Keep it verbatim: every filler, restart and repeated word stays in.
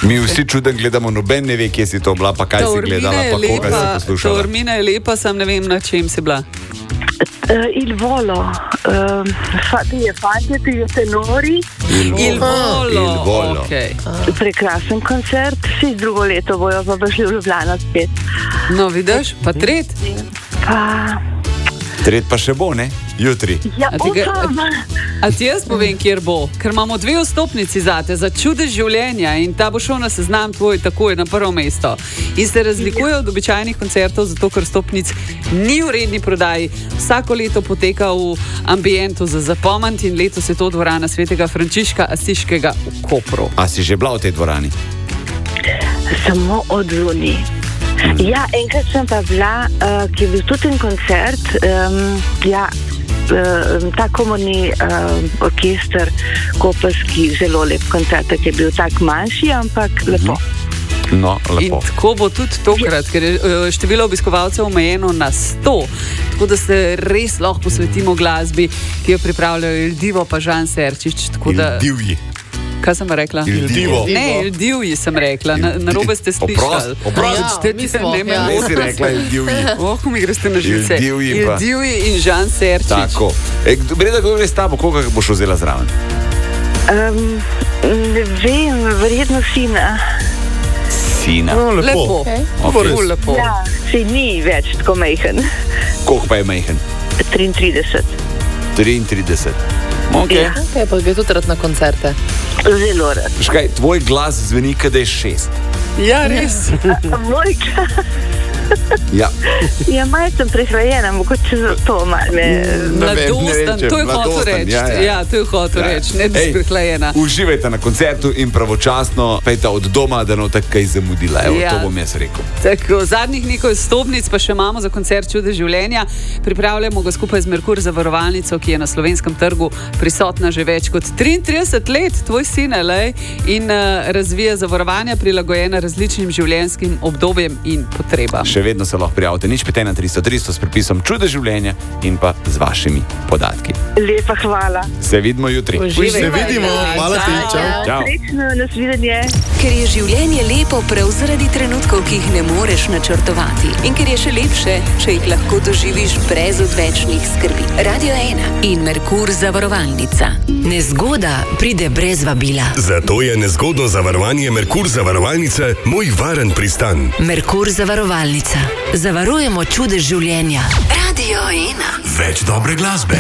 Mi vsi čuden gledamo, noben ne ve, kje si to bila, pa kaj si gledala, pa koga si poslušala. Taormina je lepa, sam ne vem, na čem si bila. Uh, il volo, uh, fate fante, ti tenori. Il, il volo, il volo. Okay. Prekrasen koncert, vsi drugo leto bojo pa prišli v Ljubljano spet. No, vidiš, pa tret? Pa... Tret pa še bo, ne? Jutri. Ja, A ti, ga, upam. a, a ti jaz povem, kjer bo? Ker imamo dve vstopnici zate za čudež življenja in ta bo šel na seznam tvoj takoj na prvo mesto. In se razlikuje od običajnih koncertov, zato ker vstopnic ni v redni prodaji. Vsako leto poteka v ambientu za zapomniti in letos je to dvorana Svetega Frančiška Asiškega v Kopru. A si že bila v tej dvorani? Samo od zunaj. Ja, enkrat sem pa bila, uh, ki je bil tudi en koncert, um, ja, uh, ta komorni uh, orkester, koperski, zelo lep koncert, ki je bil tak manjši, ampak lepo. No, lepo. In tako bo tudi tokrat, ker je uh, število obiskovalcev omejeno na sto, tako da se res lahko posvetimo glasbi, ki jo pripravljajo Il Divo pa Žan Serčič. Il Divji. Kaj sem rekla? Il Divo. Ne, Il Divji sem rekla, na, na robe ste slišali. Oprost, ja, mi smo, ne, ja. ne si rekla Il Divji. Oh, ko mi greste na živce. Il Divji, Il Divji in Žan Serčič. Tako. E, Breda, kako gre s tabo, koga boš vzela zraven? Um, ne vem, verjetno sina. Sina. No, lepo. Lepo. Okay. Okay. lepo. Ja, si ni več tako majhen. Koliko pa je majhen? triintrideset. triintrideset. Okay. Ja. Okay, pa gre tudi rad na koncerte. Zelo rad. Škaj, tvoj glas zveni, kada je šest. Ja, res. Moj glas. Ja. Ja, malo sem prehlajena, mogoče zato malo me... Mladostan, to je hotel reči. Ja, ja. ja, to je hotel ja. reči, ne da si prehlajena. Uživajte na koncertu in pravočasno pejte od doma, da no tako kaj zamudila. Evo, ja. To bom jaz rekel. Tako, zadnjih nekaj stopnic pa še imamo za koncert Čudež življenja. Pripravljamo ga skupaj z Merkur zavarovalnico, ki je na slovenskem trgu prisotna že več kot triintrideset let, tvoj sin, lej, in uh, razvija zavarovanja prilagojena različnim življenjskim obdobjem in potrebam. Še vedno se lahko prijavite, nič pet ena tristo tristo s pripisom Čudež življenja in pa z vašimi podatki. Lepa hvala. Se vidimo jutri. Uživajte. Se vidimo, hvala ti, čau. Čau. Srečno, nasvidenje. Ker je življenje lepo prav zaradi trenutkov, ki jih ne moreš načrtovati. In ker je še lepše, če jih lahko doživiš brez odvečnih skrbi. Radio ena in Merkur zavarovalnica. Nezgoda pride brez vabila. Zato je nezgodno zavarovanje Merkur zavarovalnice moj varen pristan. Merkur zavarovalnica. Zavarujemo čudež življenja. Radio ena. Več dobre glasbe.